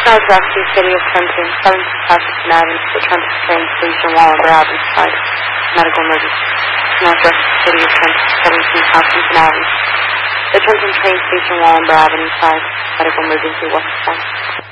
Northwest City of Trenton, 7th Washington Avenue, the Trenton train station, Wallenberg Avenue, side. Medical emergency. Northwest City of Trenton, 17th Washington Avenue. The Trenton train station, Wallenberg Avenue, side. Medical emergency, west side.